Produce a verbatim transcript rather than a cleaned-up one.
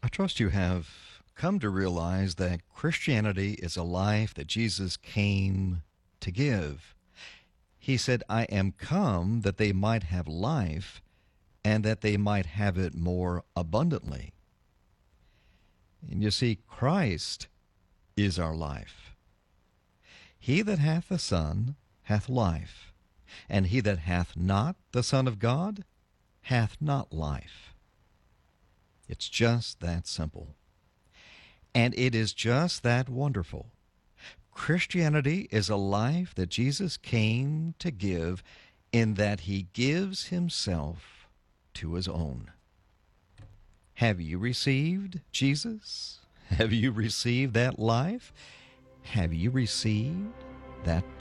I trust you have come to realize that Christianity is a life that Jesus came to give. He said, I am come that they might have life and that they might have it more abundantly. And you see, Christ is our life. He that hath the Son hath life, and he that hath not the Son of God hath not life. It's just that simple. And it is just that wonderful. Christianity is a life that Jesus came to give in that he gives himself to his own. Have you received Jesus? Have you received that life? Have you received that